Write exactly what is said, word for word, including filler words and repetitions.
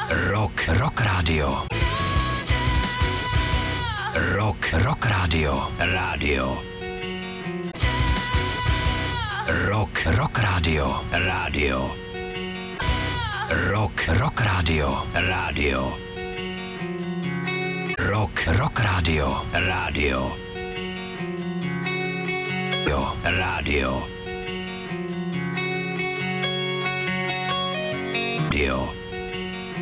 Rock, Rock Radio. Rock, Rock Radio. Radio. Rock, Rock Radio. Radio. Rock, Rock Radio. Radio. Rock, Rock Radio. Radio. Radio. Radio. Radio.